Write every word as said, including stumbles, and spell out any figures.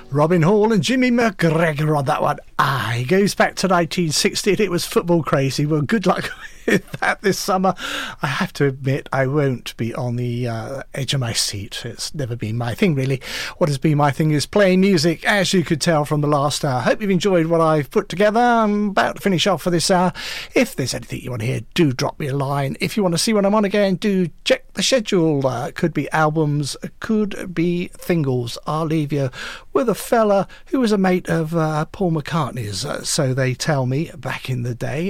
Robin Hall and Jimmy McGregor on that one. Ah, he goes back to nineteen sixty and it was football crazy. Well, good luck with that this summer. I have to admit, I won't be on the uh, edge of my seat. It's never been my thing, really. What has been my thing is playing music, as you could tell from the last hour. Hope you've enjoyed what I've put together. I'm about to finish off for this hour. If there's anything you want to hear, do drop me a line. If you want to see when I'm on again, do check the schedule. Uh, could be albums, could be singles. I'll leave you with a fella who was a mate of uh, Paul McCartney's, uh, so they tell me, back in the day.